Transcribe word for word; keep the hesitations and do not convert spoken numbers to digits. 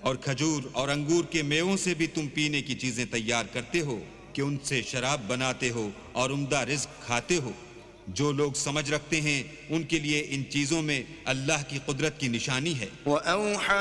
और खजूर और अंगूर के मेवों से भी तुम पीने की चीजें तैयार करते हो कि उनसे शराब बनाते हो और उम्दा रिज्क खाते हो। जो लोग समझ रखते हैं उनके लिए इन चीजों में अल्लाह की कुदरत की निशानी है।